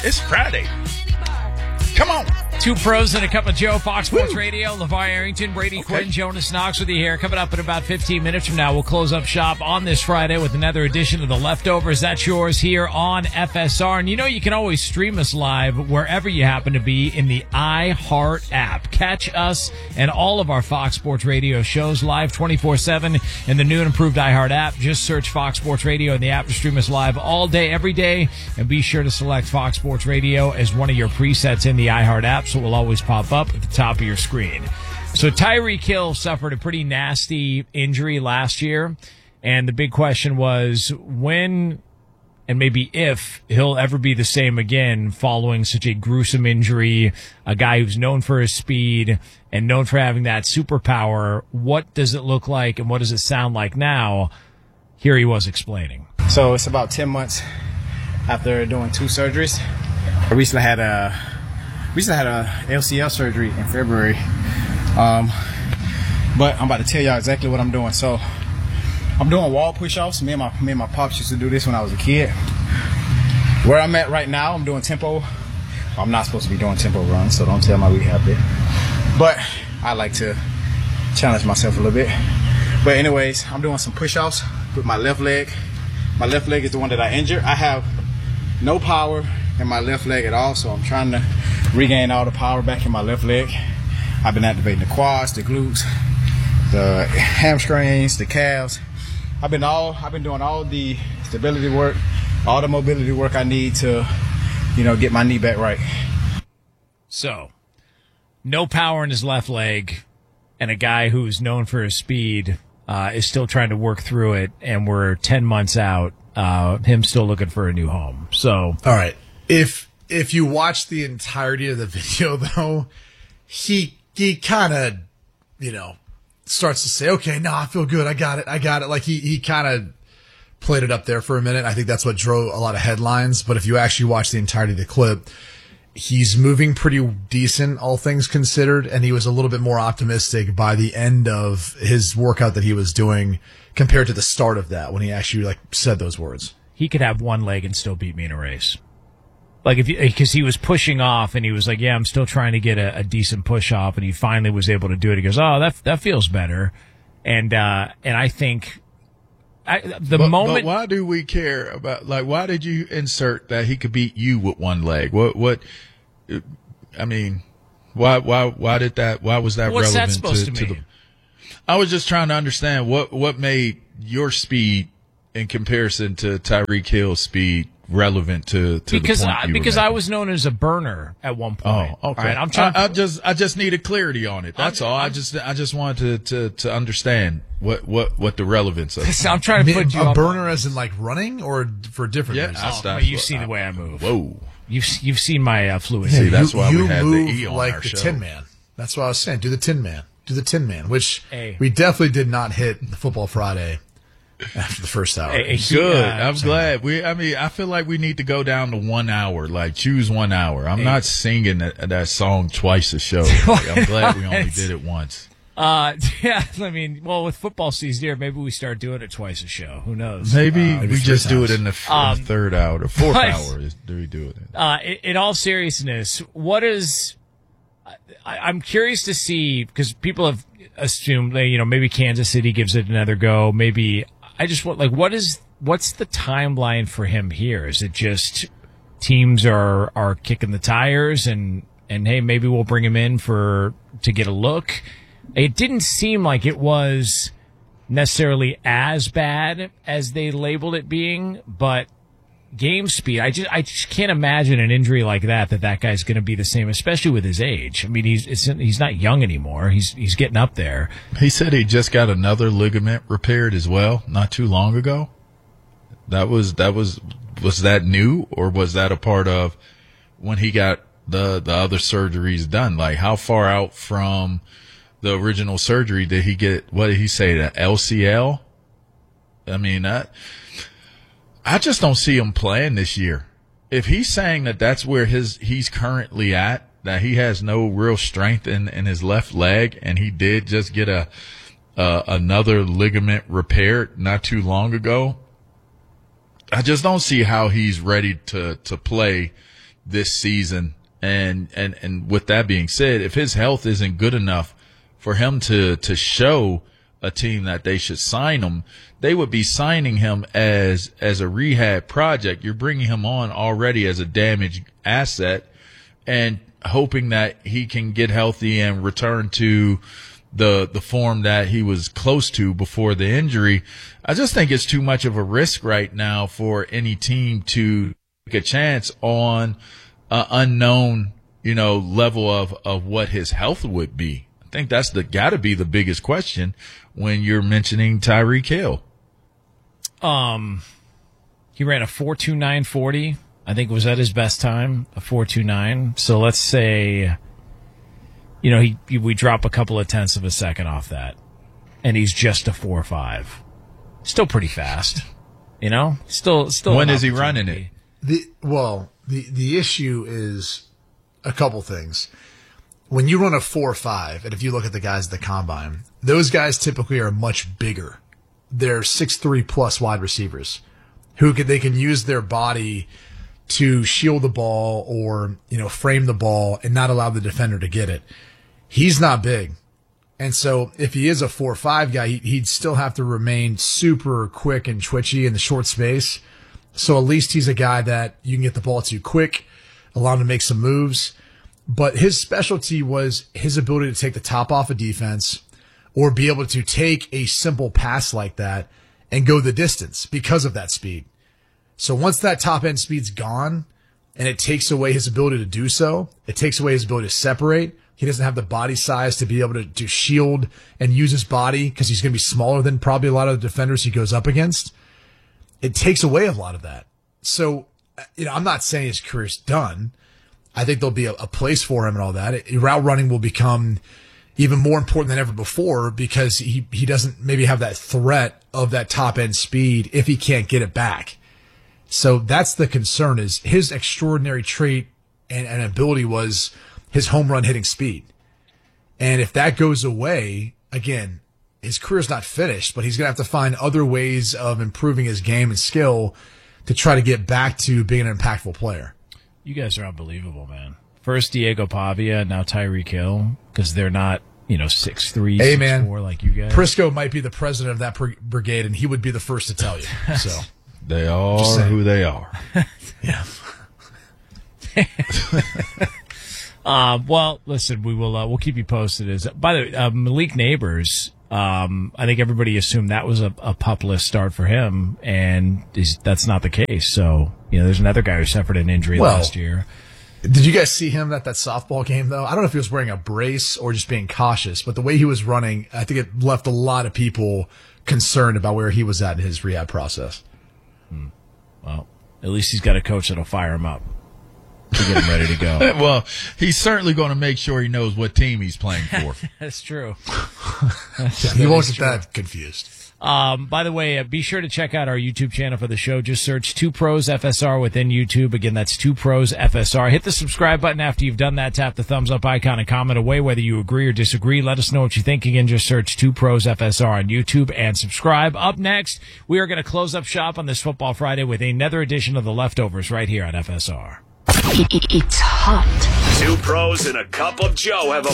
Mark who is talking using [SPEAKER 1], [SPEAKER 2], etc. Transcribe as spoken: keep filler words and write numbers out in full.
[SPEAKER 1] It's Friday. Come on.
[SPEAKER 2] Two pros and a cup of Joe, Fox Sports Woo. Radio. LeVar Arrington, Brady okay. Quinn, Jonas Knox with you here. Coming up in about fifteen minutes from now, we'll close up shop on this Friday with another edition of The Leftovers. That's yours here on F S R. And you know you can always stream us live wherever you happen to be in the iHeart app. Catch us and all of our Fox Sports Radio shows live twenty-four seven in the new and improved iHeart app. Just search Fox Sports Radio in the app to stream us live all day, every day. And be sure to select Fox Sports Radio as one of your presets in the iHeart app, so it will always pop up at the top of your screen. So Tyreek Hill suffered a pretty nasty injury last year, and the big question was when and maybe if he'll ever be the same again following such a gruesome injury, a guy who's known for his speed and known for having that superpower. What does it look like and what does it sound like now? Here he was explaining.
[SPEAKER 3] So it's about ten months after doing two surgeries. I recently had a recently had a L C L surgery in February. Um, but I'm about to tell y'all exactly what I'm doing. So I'm doing wall push-offs. Me and my me and my pops used to do this when I was a kid. Where I'm at right now, I'm doing tempo. I'm not supposed to be doing tempo runs, so don't tell my rehab there. But I like to challenge myself a little bit. But anyways, I'm doing some push-offs with my left leg. My left leg is the one that I injured. I have no power in my left leg at all, so I'm trying to regain all the power back in my left leg. I've been activating the quads, the glutes, the hamstrings, the calves. I've been all I've been doing all the stability work, all the mobility work I need to, you know, get my knee back right.
[SPEAKER 2] So, no power in his left leg, and a guy who's known for his speed uh, is still trying to work through it, and we're ten months out, uh, him still looking for a new home. So,
[SPEAKER 4] all right, if if you watch the entirety of the video, though, he he kind of, you know, starts to say, okay, no, I feel good. I got it. I got it. Like he, he kind of played it up there for a minute. I think that's what drove a lot of headlines. But if you actually watch the entirety of the clip, he's moving pretty decent, all things considered. And he was a little bit more optimistic by the end of his workout that he was doing compared to the start of that when he actually like said those words.
[SPEAKER 2] He could have one leg and still beat me in a race. Like if because he was pushing off and he was like, yeah, I'm still trying to get a, a decent push off, and he finally was able to do it. He goes, oh, that that feels better, and uh, and I think I, the
[SPEAKER 1] but,
[SPEAKER 2] moment.
[SPEAKER 1] But why do we care about like why did you insert that he could beat you with one leg? What what? I mean, why why why did that? Why was that
[SPEAKER 2] What's
[SPEAKER 1] relevant
[SPEAKER 2] that supposed to,
[SPEAKER 1] to,
[SPEAKER 2] to
[SPEAKER 1] the?
[SPEAKER 2] mean?
[SPEAKER 1] I was just trying to understand what what made your speed in comparison to Tyreek Hill's speed relevant to, to
[SPEAKER 2] because
[SPEAKER 1] the point
[SPEAKER 2] I,
[SPEAKER 1] you
[SPEAKER 2] because
[SPEAKER 1] were
[SPEAKER 2] I was known as a burner at one point.
[SPEAKER 1] Oh, okay.
[SPEAKER 2] All right, I'm trying.
[SPEAKER 1] I, I just I just needed clarity on it. That's
[SPEAKER 2] I'm,
[SPEAKER 1] all.
[SPEAKER 2] I'm,
[SPEAKER 1] I just I just wanted to, to, to understand what, what, what the relevance of it.
[SPEAKER 2] I'm trying to put you
[SPEAKER 4] a
[SPEAKER 2] on
[SPEAKER 4] burner as in like running or for different
[SPEAKER 1] yeah,
[SPEAKER 4] reasons.
[SPEAKER 2] Oh, you've seen the way I move.
[SPEAKER 1] Whoa,
[SPEAKER 2] you've you've seen my uh, fluidity.
[SPEAKER 4] Yeah,
[SPEAKER 1] See, that's
[SPEAKER 4] you,
[SPEAKER 1] why
[SPEAKER 4] you
[SPEAKER 1] we had
[SPEAKER 4] move
[SPEAKER 1] the E on
[SPEAKER 4] like
[SPEAKER 1] our
[SPEAKER 4] the
[SPEAKER 1] show.
[SPEAKER 4] Tin Man. That's what I was saying. Do the Tin Man. Do the Tin Man, which
[SPEAKER 2] hey.
[SPEAKER 4] we definitely did not hit the Football Friday after the first hour.
[SPEAKER 2] Hey,
[SPEAKER 1] Good.
[SPEAKER 2] uh,
[SPEAKER 1] I'm glad. We. I mean, I feel like we need to go down to one hour. Like, choose one hour. I'm hey. not singing that, that song twice a show. Like, I'm glad we only did it once.
[SPEAKER 2] Uh, yeah. I mean, well, with football season here, maybe we start doing it twice a show. Who knows?
[SPEAKER 1] Maybe
[SPEAKER 2] uh,
[SPEAKER 1] we just do it in the f-
[SPEAKER 2] um,
[SPEAKER 1] third hour, the fourth but, hour. Is, do we do it? In?
[SPEAKER 2] Uh, in, in all seriousness, what is? I, I'm curious to see because people have assumed, you know, maybe Kansas City gives it another go. Maybe. I just want, like, what is, what's the timeline for him here? Is it just teams are, are kicking the tires and, and hey, maybe we'll bring him in for, to get a look? It didn't seem like it was necessarily as bad as they labeled it being, but game speed, I just, I just can't imagine an injury like that, that that guy's going to be the same, especially with his age. I mean, he's, it's, he's not young anymore. He's, he's getting up there.
[SPEAKER 1] He said he just got another ligament repaired as well, not too long ago. That was, that was, was that new or was that a part of when he got the, the other surgeries done? Like how far out from the original surgery did he get, what did he say, the L C L? I mean, that, I just don't see him playing this year. If he's saying that that's where his he's currently at, that he has no real strength in, in his left leg, and he did just get a uh, another ligament repaired not too long ago, I just don't see how he's ready to to play this season. And, and, and with that being said, if his health isn't good enough for him to, to show a team that they should sign him, they would be signing him as, as a rehab project. You're bringing him on already as a damaged asset and hoping that he can get healthy and return to the, the form that he was close to before the injury. I just think it's too much of a risk right now for any team to take a chance on an unknown, you know, level of, of what his health would be. I think that's the gotta be the biggest question when you're mentioning Tyreek Hill.
[SPEAKER 2] Um, he ran a four two nine forty. I think was at his best time, a four two nine. So let's say, you know, he, he we drop a couple of tenths of a second off that, and he's just a four five. Still pretty fast, you know. Still, still.
[SPEAKER 1] When is he running it?
[SPEAKER 4] The well, the the issue is a couple things. When you run a four five, and if you look at the guys at the combine, those guys typically are much bigger. They're six three plus wide receivers who can, they can use their body to shield the ball or, you know, frame the ball and not allow the defender to get it. He's not big. And so if he is a four five guy, he'd still have to remain super quick and twitchy in the short space. So at least he's a guy that you can get the ball to quick, allow him to make some moves. But his specialty was his ability to take the top off a defense or be able to take a simple pass like that and go the distance because of that speed. So once that top end speed's gone and it takes away his ability to do so, it takes away his ability to separate. He doesn't have the body size to be able to, to shield and use his body because he's going to be smaller than probably a lot of the defenders he goes up against. It takes away a lot of that. So, you know, I'm not saying his career's done. I think there'll be a, a place for him and all that. It, route running will become even more important than ever before because he, he doesn't maybe have that threat of that top end speed if he can't get it back. So that's the concern is his extraordinary trait and, and ability was his home run hitting speed. And if that goes away, again, his career's not finished, but he's going to have to find other ways of improving his game and skill to try to get back to being an impactful player.
[SPEAKER 2] You guys are unbelievable, man. First Diego Pavia, now Tyreek Hill, because they're not, you know, six three,
[SPEAKER 4] hey,
[SPEAKER 2] six
[SPEAKER 4] man,
[SPEAKER 2] four like you guys.
[SPEAKER 4] Prisco might be the president of that br- brigade, and he would be the first to tell you. So
[SPEAKER 1] they are who they are.
[SPEAKER 4] Yeah.
[SPEAKER 2] uh, well, listen, we will uh, we'll keep you posted. As by the way, uh, Malik Neighbors, um, I think everybody assumed that was a, a pup-less start for him, and is, that's not the case. So, you know, there's another guy who suffered an injury
[SPEAKER 4] well,
[SPEAKER 2] last year.
[SPEAKER 4] Did you guys see him at that softball game, though? I don't know if he was wearing a brace or just being cautious, but the way he was running, I think it left a lot of people concerned about where he was at in his rehab process.
[SPEAKER 2] Hmm. Well, at least he's got a coach that'll fire him up to get him ready to go.
[SPEAKER 1] Well, he's certainly going to make sure he knows what team he's playing for.
[SPEAKER 2] That's true.
[SPEAKER 4] That's, yeah, he won't get that confused.
[SPEAKER 2] Um, by the way, uh, be sure to check out our YouTube channel for the show. Just search Two Pros F S R within YouTube. Again, that's Two Pros F S R. Hit the subscribe button after you've done that. Tap the thumbs up icon and comment away whether you agree or disagree. Let us know what you think. Again, just search Two Pros F S R on YouTube and subscribe. Up next, we are going to close up shop on this Football Friday with another edition of The Leftovers right here on F S R.
[SPEAKER 5] It's hot.
[SPEAKER 6] Two pros and a cup of Joe have a